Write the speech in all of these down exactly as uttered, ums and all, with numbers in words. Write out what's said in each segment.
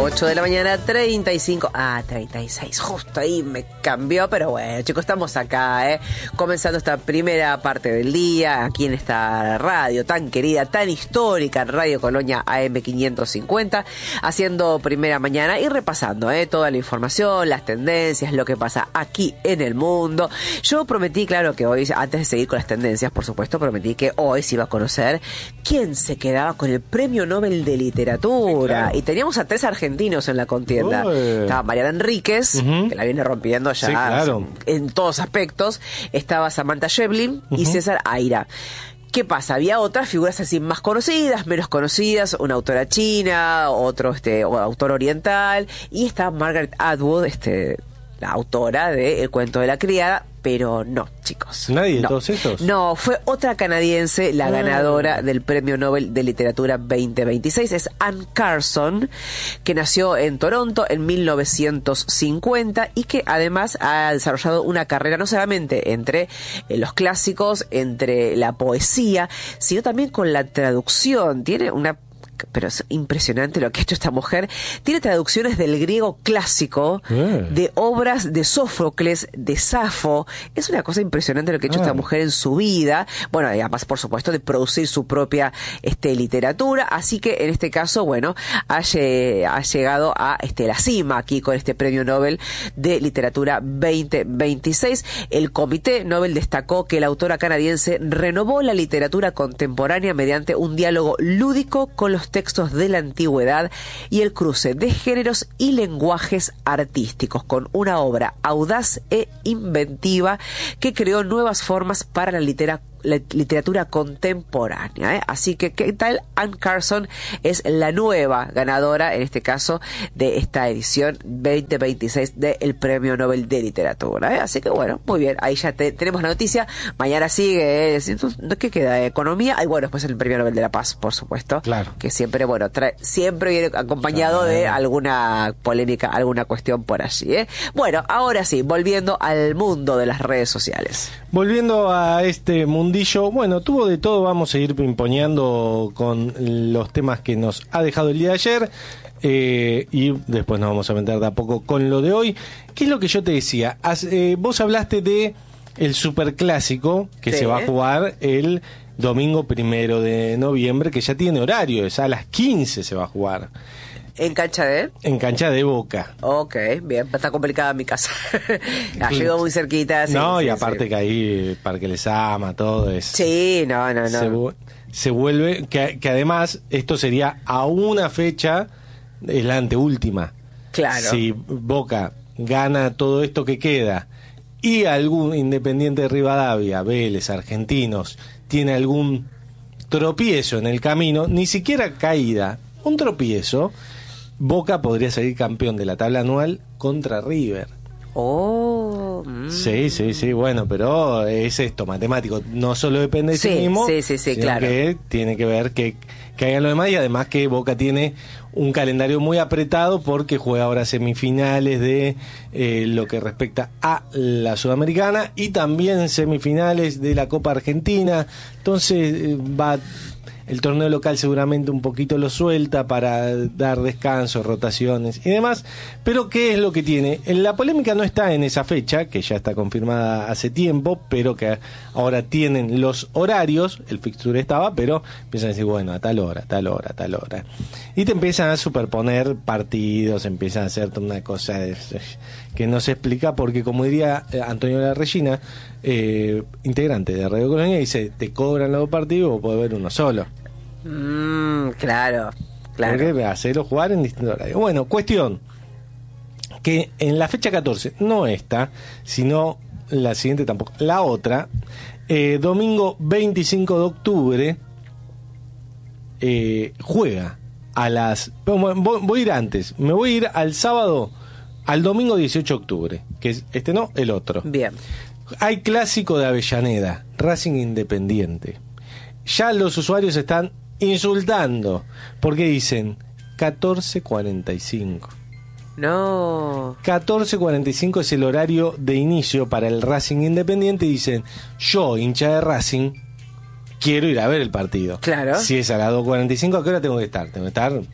ocho de la mañana, treinta y cinco. Ah, treinta y seis. Justo ahí me cambió, pero bueno, chicos, estamos acá, ¿eh? Comenzando esta primera parte del día, aquí en esta radio tan querida, tan histórica, Radio Colonia A M quinientos cincuenta, haciendo primera mañana y repasando, ¿eh? Toda la información, las tendencias, lo que pasa aquí en el mundo. Yo prometí, claro, que hoy, antes de seguir con las tendencias, por supuesto, prometí que hoy se iba a conocer quién se quedaba con el Premio Nobel de Literatura. Sí, claro. Y teníamos a tres argentinos en la contienda. Uy. Estaba Mariana Enríquez, uh-huh. que la viene rompiendo ya, sí, claro, en todos aspectos. Estaba Samantha Schweblin uh-huh. y César Aira. ¿Qué pasa? Había otras figuras así más conocidas, menos conocidas, una autora china, otro este autor oriental, y estaba Margaret Atwood, este la autora de El cuento de la criada. Pero no, chicos. ¿Nadie no. de todos esos? No, fue otra canadiense la ah. ganadora del Premio Nobel de Literatura veinte veintiséis. Es Anne Carson, que nació en Toronto en mil novecientos cincuenta y que además ha desarrollado una carrera no solamente entre eh, los clásicos, entre la poesía, sino también con la traducción. Tiene una... pero es impresionante lo que ha hecho esta mujer. Tiene traducciones del griego clásico, eh. de obras de Sófocles, de Safo. Es una cosa impresionante lo que ha hecho ah. esta mujer en su vida. Bueno, y además, por supuesto, de producir su propia este, literatura. Así que, en este caso, bueno, ha, ha llegado a este, la cima aquí con este Premio Nobel de Literatura veinte veintiséis. El Comité Nobel destacó que la autora canadiense renovó la literatura contemporánea mediante un diálogo lúdico con los textos de la antigüedad y el cruce de géneros y lenguajes artísticos, con una obra audaz e inventiva que creó nuevas formas para la literatura la literatura contemporánea, ¿eh? Así que, ¿qué tal? Anne Carson es la nueva ganadora, en este caso, de esta edición veinte veintiséis del Premio Nobel de Literatura, ¿eh? Así que, bueno, muy bien, ahí ya te, tenemos la noticia. Mañana sigue, ¿eh? ¿Qué queda? Economía, y bueno, después el Premio Nobel de la Paz, por supuesto. Claro. Que siempre, bueno, trae, siempre viene acompañado claro. de alguna polémica, alguna cuestión por allí, ¿eh? Bueno, ahora sí, volviendo al mundo de las redes sociales. Volviendo a este mundillo, bueno, tuvo de todo, vamos a ir pimponeando con los temas que nos ha dejado el día de ayer, eh, y después nos vamos a meter de a poco con lo de hoy. ¿Qué es lo que yo te decía? As, eh, vos hablaste de el superclásico que sí. se va a jugar el domingo primero de noviembre, que ya tiene horario, es a las quince se va a jugar. ¿En cancha de? En cancha de Boca. Ok, bien, está complicada mi casa. Ha llegado muy cerquita. Sí, no, sí, y aparte sí. que ahí Parque Lesama, todo es... Sí, no, no, no. Se, se vuelve, que, que además esto sería a una fecha, es la anteúltima. Claro. Si Boca gana todo esto que queda y algún Independiente de Rivadavia, Vélez, Argentinos, tiene algún tropiezo en el camino, ni siquiera caída, un tropiezo... Boca podría salir campeón de la tabla anual contra River. Oh. Mm. Sí, sí, sí, bueno, pero es esto, matemático. No solo depende de sí, sí mismo, sí, sí, sí, sino claro. que tiene que ver que, que hagan lo demás, y además que Boca tiene un calendario muy apretado porque juega ahora semifinales de eh, lo que respecta a la Sudamericana y también semifinales de la Copa Argentina. Entonces eh, va... El torneo local seguramente un poquito lo suelta para dar descanso, rotaciones y demás. Pero ¿qué es lo que tiene? La polémica no está en esa fecha, que ya está confirmada hace tiempo, pero que ahora tienen los horarios, el fixture estaba, pero empiezan a decir, bueno, a tal hora, a tal hora, a tal hora. Y te empiezan a superponer partidos, empiezan a hacer una cosa de, que no se explica, porque como diría Antonio La Regina, eh, integrante de Radio Colonia, dice, te cobran los dos partidos o puede haber uno solo. Mm, claro, claro. Porque hacerlo jugar en distintos horarios. Bueno, cuestión que en la fecha catorce, no esta, sino la siguiente tampoco, la otra, eh, domingo veinticinco de octubre, eh, juega a las... Voy, voy a ir antes, me voy a ir al sábado, al domingo dieciocho de octubre, que es este no, el otro. Bien. Hay clásico de Avellaneda, Racing Independiente. Ya los usuarios están insultando porque dicen catorce cuarenta y cinco. No. catorce cuarenta y cinco es el horario de inicio para el Racing Independiente y dicen, yo, hincha de Racing, quiero ir a ver el partido. Claro. Si es a las dos cuarenta y cinco, ¿a qué hora tengo que estar? Tengo que estar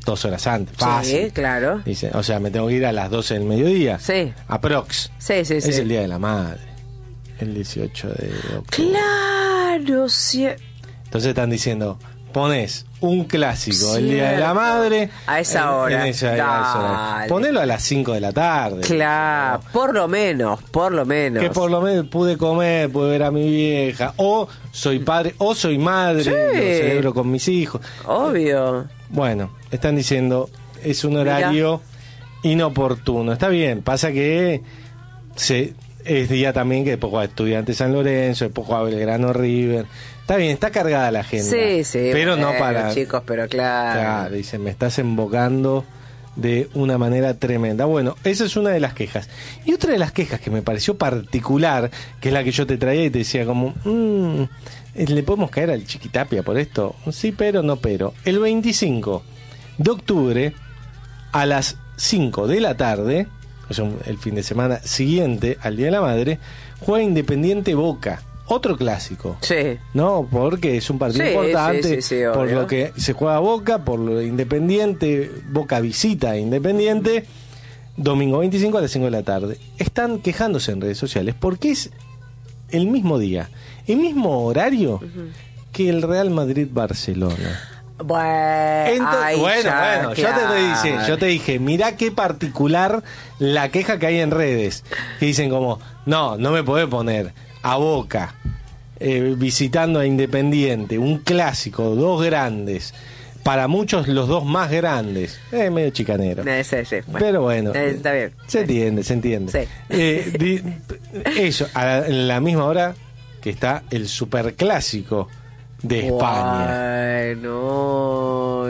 dos horas antes. Fácil. Sí, claro. Dice, o sea, me tengo que ir a las doce del mediodía. Sí. Aprox. Sí, sí, es sí. el Día de la Madre. El dieciocho de octubre. Claro, sí. Entonces están diciendo, pones un clásico Cierto. el Día de la Madre. A esa en- hora. en esa- a esa hora. Dale. Ponelo a las cinco de la tarde. Claro, por lo menos, por lo menos. Que por lo menos pude comer, pude ver a mi vieja. O soy padre, o soy madre. Sí. Lo celebro con mis hijos. Obvio. Bueno, están diciendo, es un horario inoportuno. Está bien, pasa que se, es día también que después juega Estudiantes San Lorenzo, después juega Belgrano River. Está bien, está cargada la agenda. Sí, sí. Pero bueno, no para... chicos, pero claro. Claro, dicen, me estás embocando de una manera tremenda. Bueno, esa es una de las quejas. Y otra de las quejas que me pareció particular, que es la que yo te traía y te decía como, mmm, ¿le podemos caer al Chiquitapia por esto? Sí, pero no, pero. El veinticinco de octubre, a las cinco de la tarde, o sea, el fin de semana siguiente al Día de la Madre, juega Independiente Boca. Otro clásico. Sí. No, porque es un partido Sí, importante, sí, sí, sí, por obvio. lo que se juega Boca, por lo de Independiente, Boca visita a Independiente, domingo veinticinco a las cinco de la tarde. Están quejándose en redes sociales porque es el mismo día, el mismo horario uh-huh. que el Real Madrid-Barcelona. Bueno, Entonces, ay, bueno, ya, bueno, yo te, claro. dije, yo te dije, mirá qué particular la queja que hay en redes, que dicen como, no, no me podés poner a Boca eh, visitando a Independiente, un clásico, dos grandes, para muchos los dos más grandes, eh, medio chicanero. Eh, sí, sí, bueno. Pero bueno, eh, está bien. se entiende, se entiende. Sí. Eh, di, eso, a la, en la misma hora que está el superclásico de España. Bueno,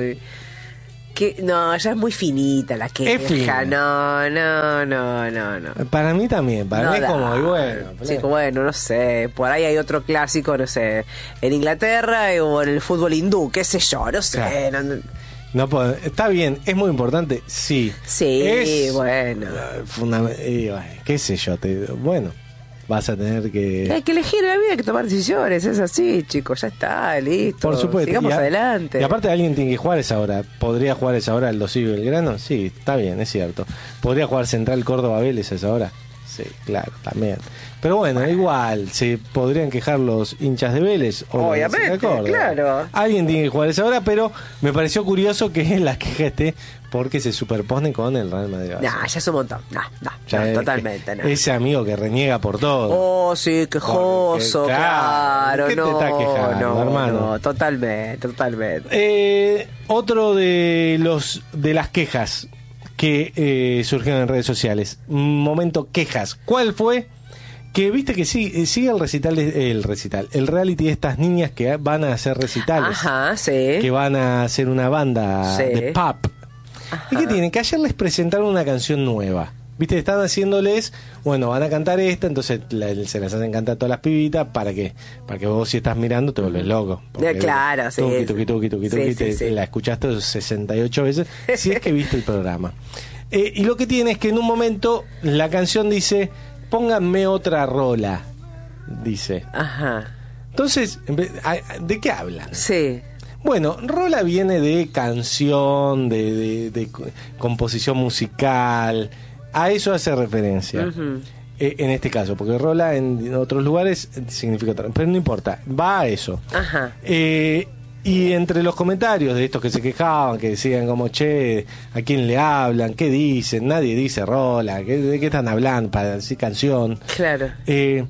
que no, ya es muy finita la queja. Es fina. No, no, no, no, no. Para mí también, para No mí es da. como, y bueno, Sí, bueno, no sé, por ahí hay otro clásico, no sé, en Inglaterra o en el fútbol hindú, qué sé yo, no sé. Claro. No, no. no puedo- está bien, es muy importante, sí. Sí, es, bueno. eh, fundament- y, bueno, qué sé yo, te, bueno, vas a tener que... Hay que elegir la vida, hay que tomar decisiones, es así, chicos, ya está, listo. Por supuesto. Sigamos y a- adelante. Y aparte alguien tiene que jugar esa hora. ¿Podría jugar esa hora el Dos y Belgrano? Sí, está bien, es cierto. ¿Podría jugar Central Córdoba Vélez a esa hora? Sí, claro, también. Pero bueno, igual, se podrían quejar los hinchas de Vélez. O de Obviamente, Central Córdoba. claro. Alguien tiene que jugar esa hora, pero me pareció curioso que la queja esté porque se superpone con el Real Madrid. Nah, ya es un montón. Nah, nah, Ya nah, es- totalmente, no. Ese amigo que reniega por todo. Oh, sí, quejoso, Porque, claro, claro, ¿qué te no, está quejando, no, hermano? no, totalmente, totalmente. Eh, otro de los de las quejas que eh, surgieron en redes sociales. Momento quejas. ¿Cuál fue? Que viste que sí, eh, sigue el recital, de- el recital, el reality de estas niñas que van a hacer recitales, Ajá, sí. que van a hacer una banda Sí. de pop. ¿Y qué tienen? Que ayer les presentaron una canción nueva. Viste, están haciéndoles, bueno, van a cantar esta, entonces la- se las hacen cantar todas las pibitas para que para que vos si estás mirando te vuelves loco. Porque Eh, claro, sí. tuqui, tuqui, tuqui, tuqui, Sí, tuqui, sí, te- sí. la escuchaste sesenta y ocho veces, si es que viste el programa. Eh, y lo que tiene es que en un momento la canción dice, pónganme otra rola, dice. Ajá, Entonces, en vez- a- ¿de qué hablan? sí. Bueno, rola viene de canción, de, de- de co- composición musical, a eso hace referencia. Ujú. Eh, en este caso, porque rola en otros lugares eh, significa otra, pero no importa, va a eso. Ajá. Eh, y entre los comentarios de estos que se quejaban, que decían como, che, ¿a quién le hablan? ¿Qué dicen? Nadie dice rola, ¿qué- ¿de qué están hablando para decir canción? Claro. Eh,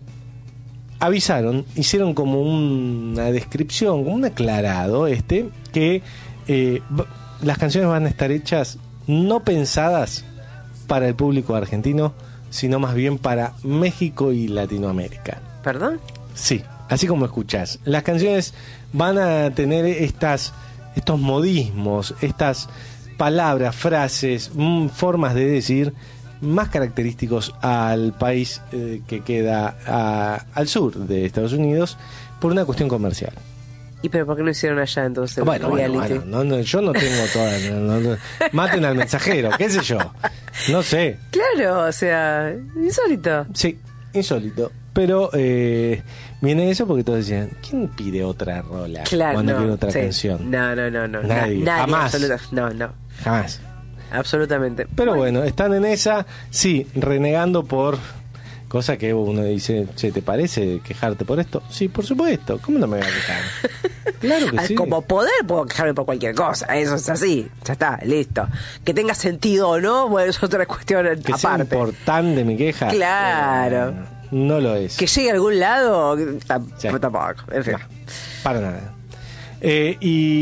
avisaron, hicieron como una descripción, como un aclarado este, que eh, b- las canciones van a estar hechas no pensadas para el público argentino, sino más bien para México y Latinoamérica. ¿Perdón? Sí, así como escuchás. Las canciones van a tener estas, estos modismos, estas palabras, frases, mm, formas de decir más característicos al país eh, que queda a- al sur de Estados Unidos por una cuestión comercial. ¿Y pero por qué lo hicieron allá entonces? Bueno, bueno, reality? bueno, no, no, yo no tengo todas. no, no, no. Maten al mensajero, qué sé yo. No sé. Claro, o sea, insólito. Sí, insólito. Pero eh, viene eso porque todos decían, ¿quién pide otra rola claro, cuando no, quiere otra sí. canción? No, no, no, no. Nadie, Na- nadie jamás. absoluta- no, no. Jamás. Absolutamente. Pero bueno. bueno, están en esa, sí, renegando por cosas que uno dice, che, ¿te parece quejarte por esto? Sí, por supuesto, ¿cómo no me voy a quejar? Claro que sí. Como poder puedo quejarme por cualquier cosa, eso es así, ya está, listo. Que tenga sentido o no, bueno, es otra cuestión Que sea aparte. importante mi queja. Claro. eh, no lo es. Que llegue a algún lado, tam- Sí. tampoco, en fin. No, para nada. Eh,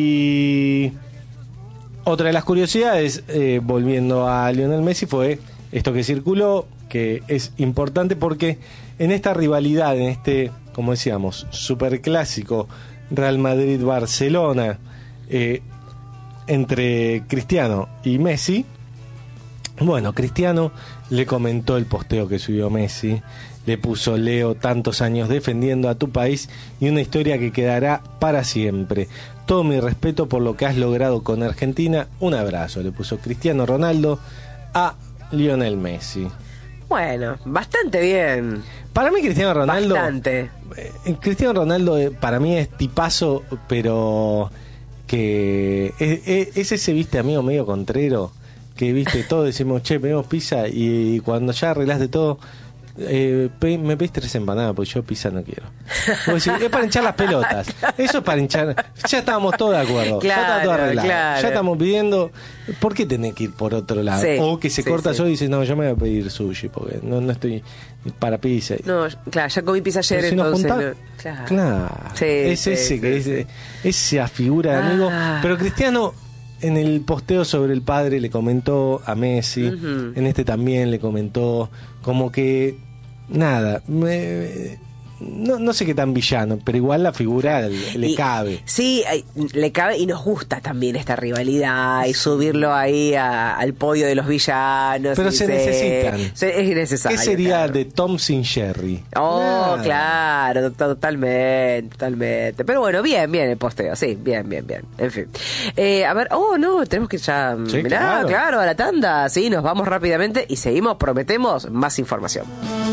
y otra de las curiosidades, eh, volviendo a Lionel Messi, fue esto que circuló, que es importante porque en esta rivalidad, en este, como decíamos, superclásico Real Madrid-Barcelona, eh, entre Cristiano y Messi, bueno, Cristiano le comentó el posteo que subió Messi, le puso: Leo, tantos años defendiendo a tu país y una historia que quedará para siempre. Todo mi respeto por lo que has logrado con Argentina. Un abrazo, le puso Cristiano Ronaldo a Lionel Messi. Bueno, bastante bien. Para mí Cristiano Ronaldo... Bastante. eh, Cristiano Ronaldo eh, para mí es tipazo, pero que es, es- es ese, viste, amigo medio contrero, que viste, todos decimos, che, pedimos pizza, y cuando ya arreglaste todo, eh, pe- me pedís tres empanadas, porque yo pizza no quiero. Vos decís, es para hinchar las pelotas. Eso es para hinchar. Ya estábamos todos de acuerdo. ya está todo Claro, arreglado. claro. Ya estamos pidiendo. ¿Por qué tenés que ir por otro lado? Sí, o que se sí, corta sí. solo y dices, no, yo me voy a pedir sushi, porque no, no estoy para pizza. No, claro, ya comí pizza ayer, Pero si nos entonces. juntá- no- claro. Claro. Sí, es sí, ese sí, que sí. es esa figura de amigo. Ah. Pero Cristiano, en el posteo sobre el padre, le comentó a Messi, Ujú. en este también le comentó, como que nada, me- no, no sé qué tan villano, pero igual la figura le, le Y- cabe. Sí, ay, le cabe y nos gusta también esta rivalidad y subirlo ahí a- al podio de los villanos. Pero y se necesitan. se- es innecesario. ¿Qué sería claro. de Tom sin Jerry? Oh, Nada. claro, to- totalmente, totalmente. Pero bueno, bien, bien el posteo, sí, bien, bien, bien. En fin. Eh, a ver, oh, no, tenemos que ya. Sí, mirá, claro. claro, a la tanda. Sí, nos vamos rápidamente y seguimos, prometemos más información.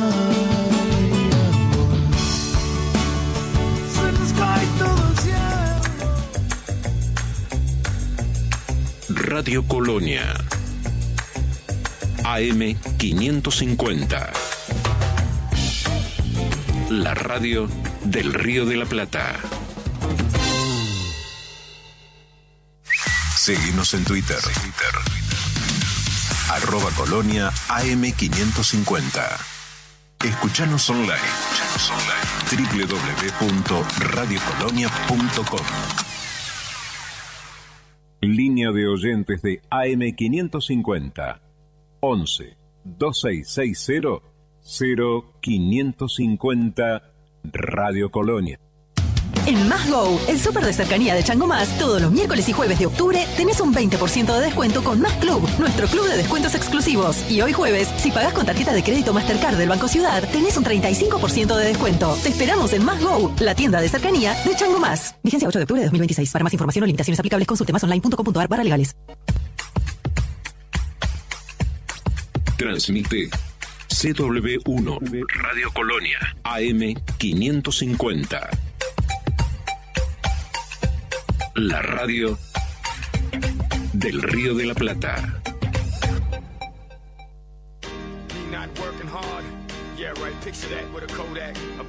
Radio Colonia A M quinientos cincuenta, la radio del Río de la Plata. Seguimos en Twitter. Arroba Colonia A M quinientos cincuenta. Escuchanos online. doble u doble u doble u punto radio colonia punto com. Línea de oyentes de A M quinientos cincuenta. once, dos seis seis cero, cero quinientos cincuenta Radio Colonia. En Más Go, el súper de cercanía de Chango Más, todos los miércoles y jueves de octubre tenés un veinte por ciento de descuento con Más Club, nuestro club de descuentos exclusivos. Y hoy jueves, si pagás con tarjeta de crédito Mastercard del Banco Ciudad, tenés un treinta y cinco por ciento de descuento. Te esperamos en Más Go, la tienda de cercanía de Chango Más. Vigencia ocho de octubre de dos mil veintiséis. Para más información o limitaciones aplicables, consulte masonline punto com punto ar barra legales. Transmite C W uno Radio Colonia A M quinientos cincuenta. La radio del Río de la Plata. Me not working hard. Yeah, right. Picture that with a Kodak.